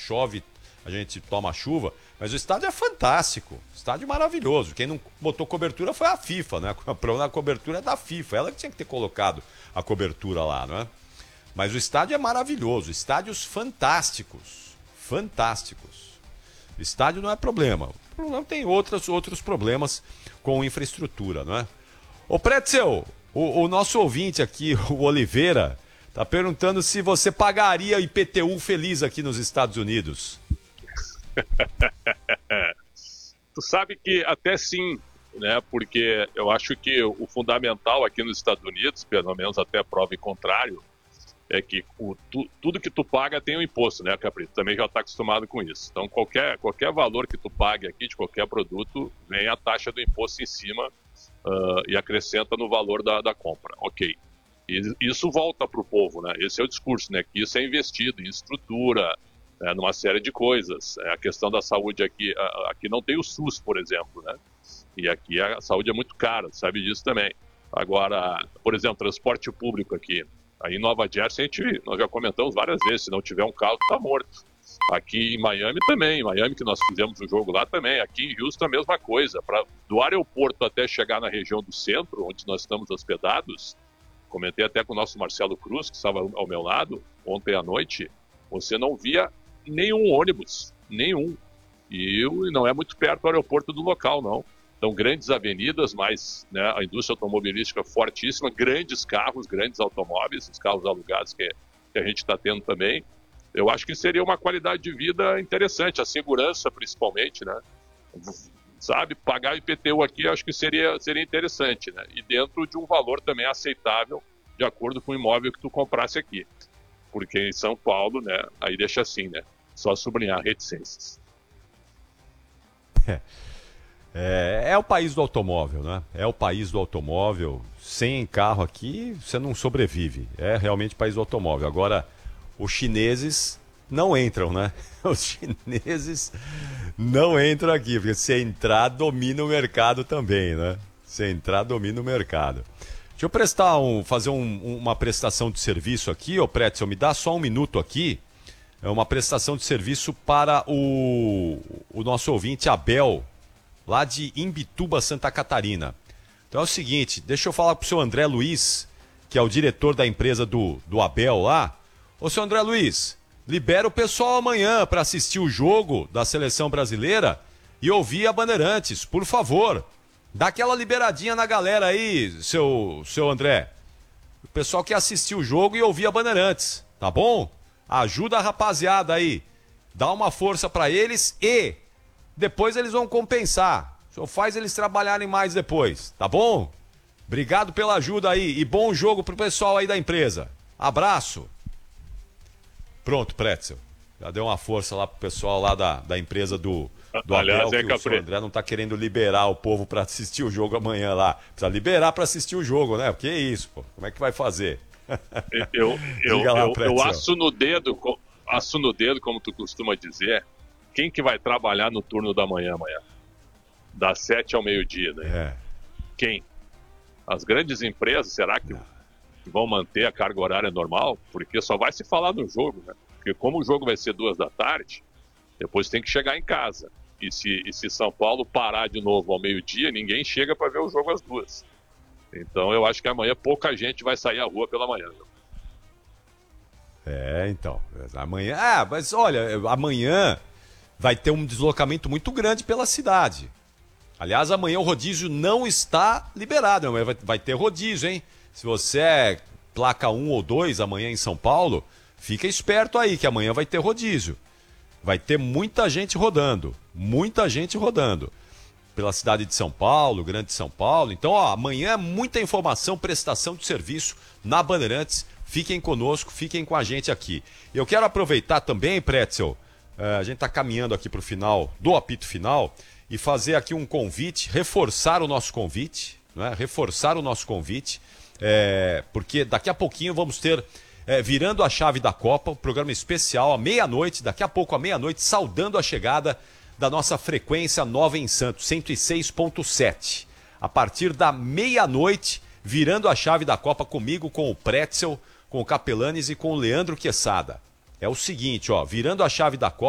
chove, a gente toma chuva, mas o estádio é fantástico, estádio maravilhoso. Quem não botou cobertura foi a FIFA, né? O problema da cobertura é da FIFA, ela que tinha que ter colocado a cobertura lá, não é? Mas o estádio é maravilhoso, estádios fantásticos, fantásticos. Estádio não é problema, o problema tem outros problemas com infraestrutura, não é? Ô Pretzel, o nosso ouvinte aqui, o Oliveira, tá perguntando se você pagaria IPTU feliz aqui nos Estados Unidos. Tu sabe que até sim, né? Porque eu acho que o fundamental aqui nos Estados Unidos, pelo menos até prova em contrário, é que tudo que tu paga tem um imposto, né, Caprito? Também já está acostumado com isso. Então, qualquer valor que tu pague aqui de qualquer produto, vem a taxa do imposto em cima e acrescenta no valor da compra. Ok. E isso volta para o povo, né? Esse é o discurso, né? Que isso é investido em estrutura, numa série de coisas. A questão da saúde aqui não tem o SUS, por exemplo, né? E aqui a saúde é muito cara, sabe disso também. Agora, por exemplo, transporte público aqui. Aí em Nova Jersey, nós já comentamos várias vezes, se não tiver um carro, tá morto. Aqui em Miami também, em Miami que nós fizemos o jogo lá também, aqui em Houston a mesma coisa. Do aeroporto até chegar na região do centro, onde nós estamos hospedados, comentei até com o nosso Marcelo Cruz, que estava ao meu lado, ontem à noite, você não via nenhum ônibus, nenhum. E não é muito perto do aeroporto do local, não. Então, grandes avenidas, mas né, a indústria automobilística fortíssima, grandes carros, grandes automóveis, os carros alugados que a gente está tendo também. Eu acho que seria uma qualidade de vida interessante, a segurança principalmente, né? Sabe, pagar IPTU aqui acho que seria interessante, né? E dentro de um valor também aceitável, de acordo com o imóvel que tu comprasse aqui. Porque em São Paulo, né, aí deixa assim, né? Só sublinhar reticências. É o país do automóvel, né? É o país do automóvel. Sem carro aqui, você não sobrevive. É realmente o país do automóvel. Agora, os chineses não entram, né? Os chineses não entram aqui, porque se entrar, domina o mercado também, né? Se entrar, domina o mercado. Deixa eu fazer uma prestação de serviço aqui, ô Pretzel, me dá só um minuto aqui. É uma prestação de serviço para o nosso ouvinte Abel, lá de Imbituba, Santa Catarina. Então é o seguinte, deixa eu falar pro seu André Luiz, que é o diretor da empresa do Abel lá. Ô, seu André Luiz, libera o pessoal amanhã para assistir o jogo da Seleção Brasileira e ouvir a Bandeirantes, por favor. Dá aquela liberadinha na galera aí, seu André. O pessoal quer assistir o jogo e ouvir a Bandeirantes, tá bom? Ajuda a rapaziada aí. Dá uma força para eles e depois eles vão compensar. Só faz eles trabalharem mais depois, tá bom? Obrigado pela ajuda aí e bom jogo pro pessoal aí da empresa. Abraço. Pronto, Pretzel. Já deu uma força lá pro pessoal lá da empresa do Aliás, Abel, que o André não tá querendo liberar o povo para assistir o jogo amanhã lá. Precisa liberar para assistir o jogo, né? Porque é isso, pô. Como é que vai fazer? Eu aço no dedo, como tu costuma dizer, quem que vai trabalhar no turno da manhã amanhã? Das 7 ao meio-dia, né? É. Quem? As grandes empresas, será que vão manter a carga horária normal? Porque só vai se falar no jogo, né? Porque como o jogo vai ser 2 da tarde, depois tem que chegar em casa. E se São Paulo parar de novo ao meio-dia, ninguém chega para ver o jogo às 2. Então eu acho que amanhã pouca gente vai sair à rua pela manhã. Então. Amanhã. Ah, mas olha, amanhã vai ter um deslocamento muito grande pela cidade. Aliás, amanhã o rodízio não está liberado. Amanhã vai ter rodízio, hein? Se você é placa 1 ou 2 amanhã em São Paulo, fica esperto aí que amanhã vai ter rodízio. Vai ter muita gente rodando. Muita gente rodando. Pela cidade de São Paulo, Grande São Paulo. Então, amanhã muita informação, prestação de serviço na Bandeirantes. Fiquem conosco, fiquem com a gente aqui. Eu quero aproveitar também, Pretzel, a gente está caminhando aqui para o final do apito final e fazer aqui um convite, reforçar o nosso convite, né? Reforçar o nosso convite, porque daqui a pouquinho vamos ter Virando a Chave da Copa, um programa especial à meia-noite, daqui a pouco à meia-noite, saudando a chegada da nossa frequência nova em Santos, 106.7. A partir da meia-noite, virando a chave da Copa comigo, com o Pretzel, com o Capelanes e com o Leandro Quesada. É o seguinte, virando a chave da Copa.